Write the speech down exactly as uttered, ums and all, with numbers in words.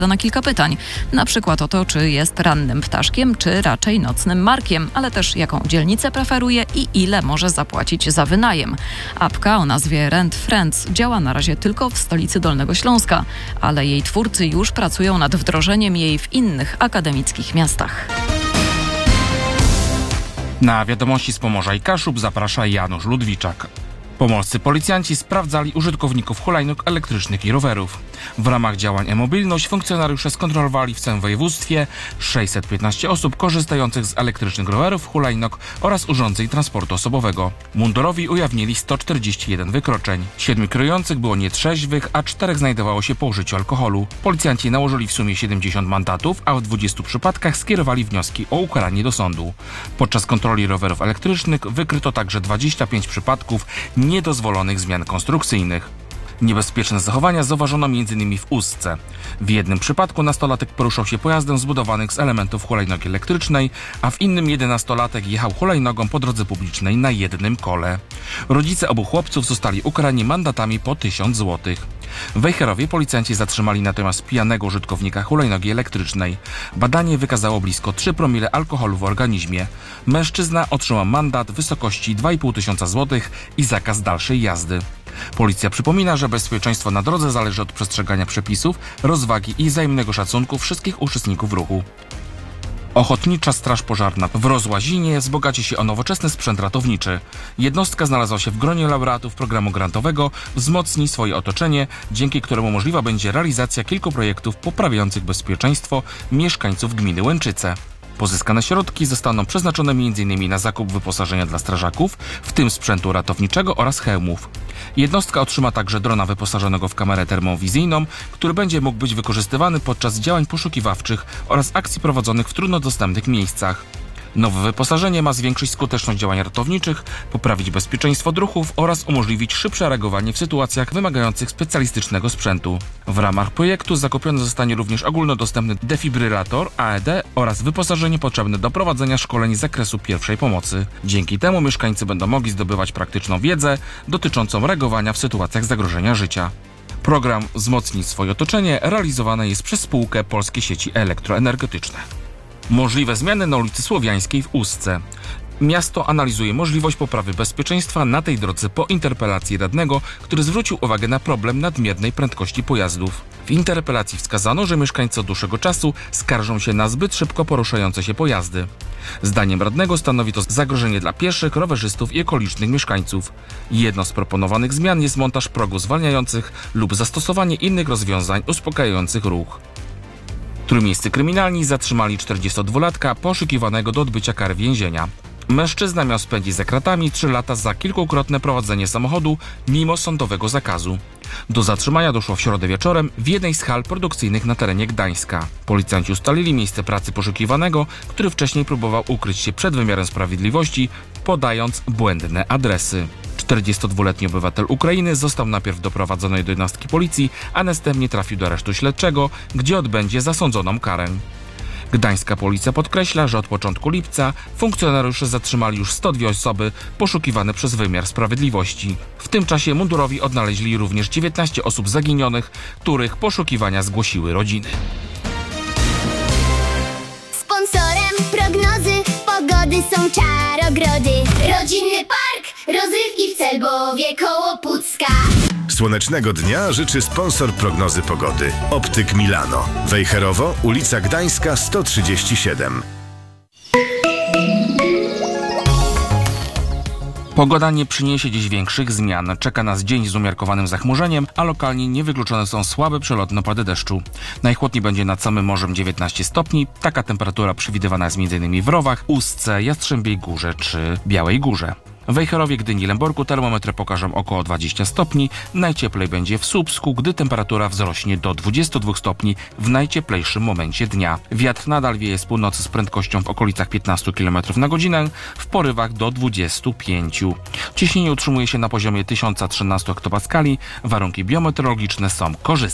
na kilka pytań. Na przykład o to, czy jest rannym ptaszkiem, czy raczej nocnym markiem, ale też jaką dzielnicę preferuje i ile może zapłacić za wynajem. Apka o nazwie Rent Friends działa na razie tylko w stolicy Dolnego Śląska, ale jej twórcy już pracują nad wdrożeniem jej w innych akademickich miastach. Na wiadomości z Pomorza i Kaszub zaprasza Janusz Ludwiczak. Pomorscy policjanci sprawdzali użytkowników hulajnóg elektrycznych i rowerów. W ramach działań e-mobilność funkcjonariusze skontrolowali w całym województwie sześćset piętnaście osób korzystających z elektrycznych rowerów, hulajnóg oraz urządzeń transportu osobowego. Mundurowi ujawnili sto czterdzieści jeden wykroczeń. Siedmiu kierujących było nietrzeźwych, a czterech znajdowało się po użyciu alkoholu. Policjanci nałożyli w sumie siedemdziesiąt mandatów, a w dwudziestu przypadkach skierowali wnioski o ukaranie do sądu. Podczas kontroli rowerów elektrycznych wykryto także dwadzieścia pięć przypadków niedozwolonych zmian konstrukcyjnych. Niebezpieczne zachowania zauważono m.in. w Ustce. W jednym przypadku nastolatek poruszał się pojazdem zbudowanym z elementów hulajnogi elektrycznej, a w innym jedenastolatek jechał hulajnogą po drodze publicznej na jednym kole. Rodzice obu chłopców zostali ukarani mandatami po tysiąc złotych. W Wejherowie policjanci zatrzymali natomiast pijanego użytkownika hulajnogi elektrycznej. Badanie wykazało blisko trzy promile alkoholu w organizmie. Mężczyzna otrzymał mandat w wysokości dwa i pół tysiąca złotych i zakaz dalszej jazdy. Policja przypomina, że bezpieczeństwo na drodze zależy od przestrzegania przepisów, rozwagi i wzajemnego szacunku wszystkich uczestników ruchu. Ochotnicza Straż Pożarna w Rozłazinie wzbogaci się o nowoczesny sprzęt ratowniczy. Jednostka znalazła się w gronie laureatów programu grantowego Wzmocnij swoje otoczenie, dzięki któremu możliwa będzie realizacja kilku projektów poprawiających bezpieczeństwo mieszkańców gminy Łęczyce. Pozyskane środki zostaną przeznaczone m.in. na zakup wyposażenia dla strażaków, w tym sprzętu ratowniczego oraz hełmów. Jednostka otrzyma także drona wyposażonego w kamerę termowizyjną, który będzie mógł być wykorzystywany podczas działań poszukiwawczych oraz akcji prowadzonych w trudno dostępnych miejscach. Nowe wyposażenie ma zwiększyć skuteczność działań ratowniczych, poprawić bezpieczeństwo odruchów oraz umożliwić szybsze reagowanie w sytuacjach wymagających specjalistycznego sprzętu. W ramach projektu zakupiony zostanie również ogólnodostępny defibrylator A E D oraz wyposażenie potrzebne do prowadzenia szkoleń z zakresu pierwszej pomocy. Dzięki temu mieszkańcy będą mogli zdobywać praktyczną wiedzę dotyczącą reagowania w sytuacjach zagrożenia życia. Program Wzmocnij swoje otoczenie realizowany jest przez spółkę Polskie Sieci Elektroenergetyczne. Możliwe zmiany na ulicy Słowiańskiej w Ustce. Miasto analizuje możliwość poprawy bezpieczeństwa na tej drodze po interpelacji radnego, który zwrócił uwagę na problem nadmiernej prędkości pojazdów. W interpelacji wskazano, że mieszkańcy od dłuższego czasu skarżą się na zbyt szybko poruszające się pojazdy. Zdaniem radnego stanowi to zagrożenie dla pieszych, rowerzystów i okolicznych mieszkańców. Jedną z proponowanych zmian jest montaż progów zwalniających lub zastosowanie innych rozwiązań uspokajających ruch. Trójmiejscy kryminalni zatrzymali czterdziestodwulatka poszukiwanego do odbycia kary więzienia. Mężczyzna miał spędzić za kratami trzy lata za kilkukrotne prowadzenie samochodu mimo sądowego zakazu. Do zatrzymania doszło w środę wieczorem w jednej z hal produkcyjnych na terenie Gdańska. Policjanci ustalili miejsce pracy poszukiwanego, który wcześniej próbował ukryć się przed wymiarem sprawiedliwości, podając błędne adresy. czterdziestodwuletni obywatel Ukrainy został najpierw doprowadzony do jednostki policji, a następnie trafił do aresztu śledczego, gdzie odbędzie zasądzoną karę. Gdańska policja podkreśla, że od początku lipca funkcjonariusze zatrzymali już sto dwie osoby poszukiwane przez wymiar sprawiedliwości. W tym czasie mundurowi odnaleźli również dziewiętnaście osób zaginionych, których poszukiwania zgłosiły rodziny. Sponsorem prognozy pogody są Czarogrody. Rodzinny park rozrywki w Celbowie koło Pucka. Słonecznego dnia życzy sponsor prognozy pogody. Optyk Milano. Wejherowo, ulica Gdańska sto trzydzieści siedem. Pogoda nie przyniesie dziś większych zmian. Czeka nas dzień z umiarkowanym zachmurzeniem, a lokalnie niewykluczone są słabe przelotne opady deszczu. Najchłodniej będzie nad samym morzem dziewiętnaście stopni. Taka temperatura przewidywana jest m.in. w Rowach, Ustce, Jastrzębiej Górze czy Białej Górze. W Wejherowie, Gdyni i Lęborku termometry pokażą około dwadzieścia stopni. Najcieplej będzie w Słupsku, gdy temperatura wzrośnie do dwudziestu dwóch stopni w najcieplejszym momencie dnia. Wiatr nadal wieje z północy z prędkością w okolicach piętnastu kilometrów na godzinę, w porywach do dwudziestu pięciu. Ciśnienie utrzymuje się na poziomie tysiąc trzynaście hektopaskali. Warunki biometeorologiczne są korzystne.